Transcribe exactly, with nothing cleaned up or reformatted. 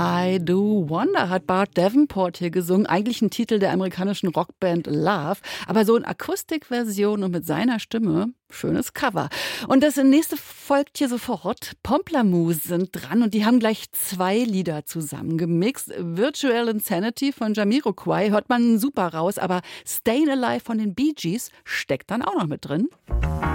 I Do Wonder hat Bart Davenport hier gesungen. Eigentlich ein Titel der amerikanischen Rockband Love. Aber so in Akustikversion und mit seiner Stimme, schönes Cover. Und das nächste folgt hier sofort. Pomplamoose sind dran und die haben gleich zwei Lieder zusammengemixt. Virtual Insanity von Jamiroquai hört man super raus, aber Stayin' Alive von den Bee Gees steckt dann auch noch mit drin.